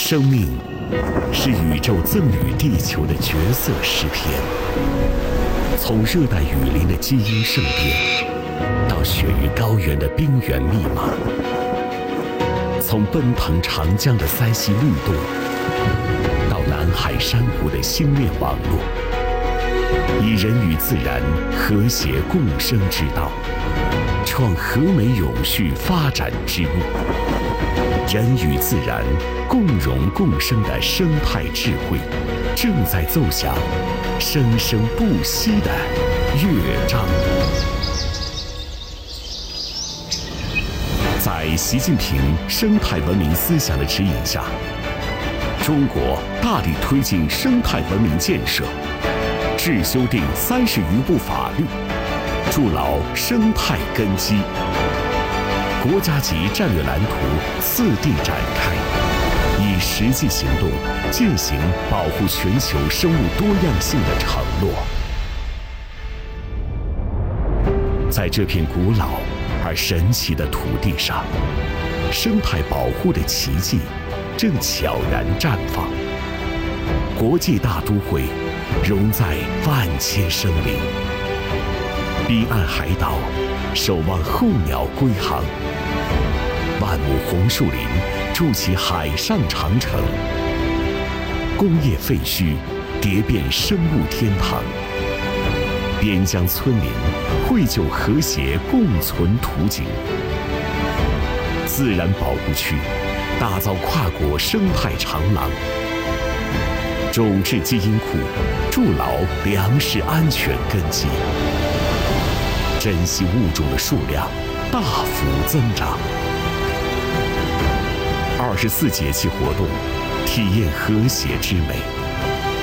生命是宇宙赠予地球的绝色诗篇。从热带雨林的基因圣殿，到雪域高原的冰原密码；从奔腾长江的塞西律动，到南海珊瑚的星链网络，以人与自然和谐共生之道，创和美永续发展之路。人与自然共荣共生的生态智慧，正在奏响生生不息的乐章。在习近平生态文明思想的指引下，中国大力推进生态文明建设，制修订30余部法律，筑牢生态根基。国家级战略蓝图次第展开，以实际行动践行保护全球生物多样性的承诺。在这片古老而神奇的土地上，生态保护的奇迹正悄然绽放。国际大都会融在万千生灵，彼岸海岛守望候鸟归航，万亩红树林筑起海上长城，工业废墟叠变生物天堂，边疆村民绘就和谐共存图景。自然保护区打造跨国生态长廊，种质基因库筑牢粮食安全根基，珍稀物种的数量大幅增长。24节气活动，体验和谐之美。